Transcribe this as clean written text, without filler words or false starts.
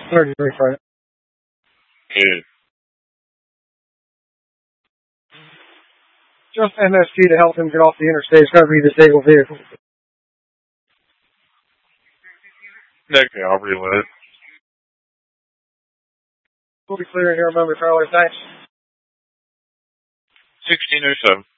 33 Friday. Good. Just MSG to help him get off the interstate. It's got to be a disabled vehicle. Okay, I'll relay it. We'll be clearing here a moment, Charlie. Thanks. 1607.